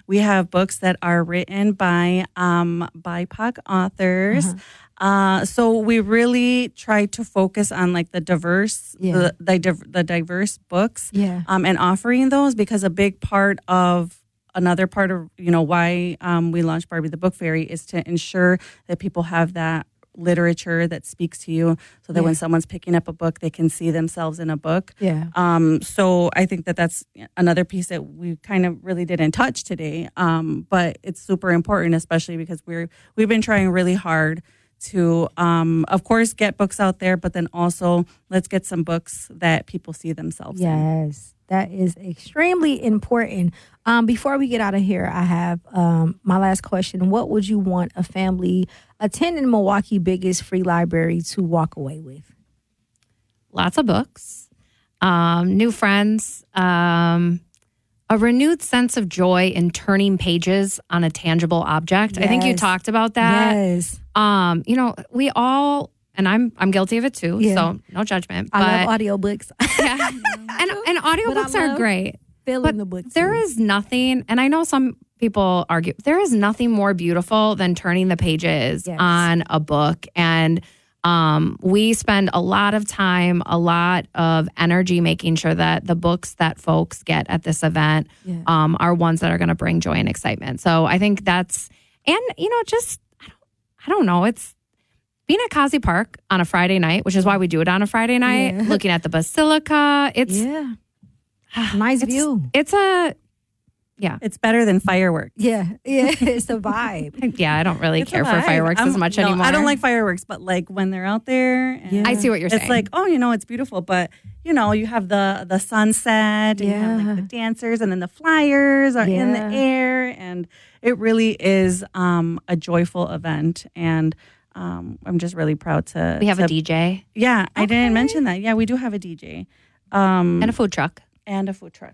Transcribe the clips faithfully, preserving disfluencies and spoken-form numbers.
We have books that are written by um, B I P O C authors. Uh-huh. Uh, so we really try to focus on like the diverse, yeah. the, the the diverse books, yeah. um, and offering those, because a big part of another part of you know why um, we launched Barbie the Book Fairy is to ensure that people have that literature that speaks to you, so that yeah. when someone's picking up a book, they can see themselves in a book. Yeah. Um. So I think that that's another piece that we kind of really didn't touch today. Um. But it's super important, especially because we're we've been trying really hard to, um, of course, get books out there, but then also let's get some books that people see themselves yes, in. Yes, that is extremely important. Um, before we get out of here, I have um, my last question. What would you want a family attending Milwaukee's biggest free library to walk away with? Lots of books, um, new friends, um, a renewed sense of joy in turning pages on a tangible object. Yes. I think you talked about that. Yes. Um, you know, we all, and I'm I'm guilty of it too, yeah. so no judgment. But, I love audiobooks. Yeah. and and audiobooks are great. Filling the books. There is nothing, and I know some people argue, there is nothing more beautiful than turning the pages yes. on a book. And Um, we spend a lot of time, a lot of energy making sure that the books that folks get at this event yeah. um, are ones that are going to bring joy and excitement. So I think that's, and, you know, just, I don't, I don't know, it's being at Causey Park on a Friday night, which is why we do it on a Friday night, yeah. looking at the Basilica. It's, yeah. nice it's, view. It's a, yeah. It's better than fireworks. Yeah. Yeah. It's a vibe. Yeah. I don't really it's care for fireworks I'm, as much no, anymore. I don't like fireworks, but like when they're out there. And yeah. I see what you're it's saying. It's like, oh, you know, it's beautiful. But, you know, you have the, the sunset and yeah. you have like the dancers and then the flyers are yeah. in the air. And it really is um, a joyful event. And um, I'm just really proud to. We have to, a D J. Yeah. Okay. I didn't mention that. Yeah, we do have a D J. Um, and a food truck. And a food truck.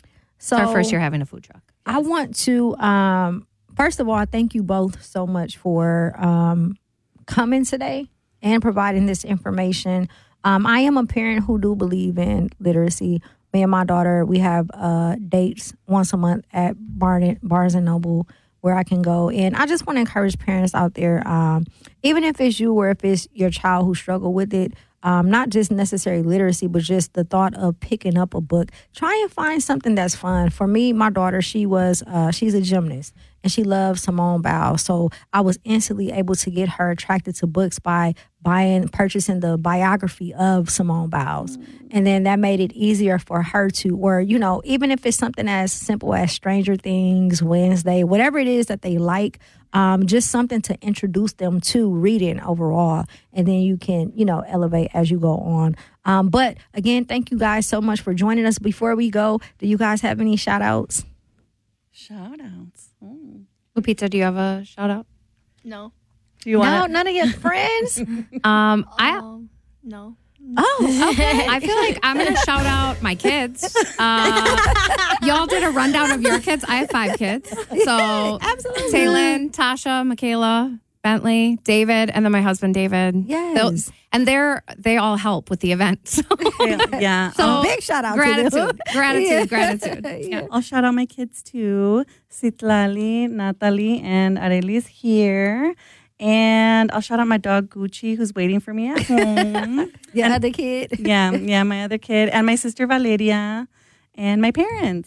So it's our first year having a food truck. I want to, um, first of all, thank you both so much for um, coming today and providing this information. Um, I am a parent who do believe in literacy. Me and my daughter, we have uh, dates once a month at Barn- Barnes and Noble where I can go. And I just want to encourage parents out there, um, even if it's you or if it's your child who struggle with it, Um, not just necessarily literacy, but just the thought of picking up a book. Try and find something that's fun. For me, my daughter, she was, uh, she's a gymnast and she loves Simone Biles. So I was instantly able to get her attracted to books by buying, purchasing the biography of Simone Biles. And then that made it easier for her to, or, you know, even if it's something as simple as Stranger Things, Wednesday, whatever it is that they like, Um, just something to introduce them to reading overall. And then you can, you know, elevate as you go on. Um, but again, thank you guys so much for joining us. Before we go, do you guys have any shout outs? Shout outs. Oh. Lupita, do you have a shout out? No. Do you no, want none of your friends? um, I Um, no. Oh, okay. I feel like I'm going to shout out my kids. Uh, y'all did a rundown of your kids. I have five kids. So absolutely. Taylin, Tasha, Michaela, Bentley, David, and then my husband, David. Yes. They'll, and they're, they all help with the event. So, yeah. yeah. so a big shout out gratitude, to them. gratitude, Yeah. gratitude. Yeah. I'll shout out my kids too. Citlali, Natalie, and Arelis here. And I'll shout out my dog Gucci, who's waiting for me at home. Your and, other kid. Yeah, yeah, my other kid. And my sister Valeria. And my parents.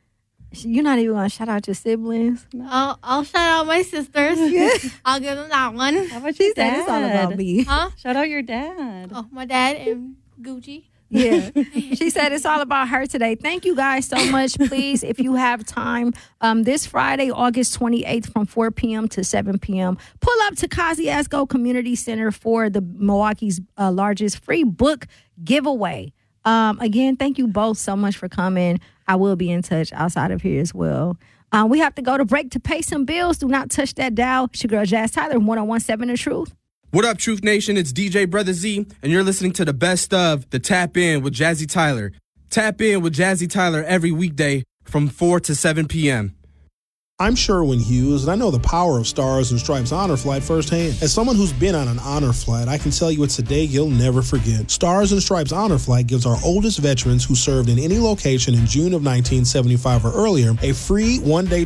You're not even going to shout out your siblings? I'll, I'll shout out my sisters. I'll give them that one. How about She your said dad? it's all about me. Huh? Shout out your dad. Oh, my dad and Gucci. Yeah. She said it's all about her today. Thank you guys so much. Please, if you have time, um, this Friday, August twenty-eighth from four p.m. to seven p.m., pull up to Kosciuszko Community Center for the Milwaukee's uh, largest free book giveaway. Um, again, thank you both so much for coming. I will be in touch outside of here as well. Uh, we have to go to break to pay some bills. Do not touch that dial. It's your girl, Jazz Tyler, one oh one point seven The Truth. What up, Truth Nation? It's D J Brother Z, and you're listening to the best of the Tap In with Jazzy Tyler. Tap in with Jazzy Tyler every weekday from four to seven p.m. I'm Sherwin Hughes, and I know the power of Stars and Stripes Honor Flight firsthand. As someone who's been on an honor flight, I can tell you it's a day you'll never forget. Stars and Stripes Honor Flight gives our oldest veterans who served in any location in June of nineteen seventy-five or earlier a free one-day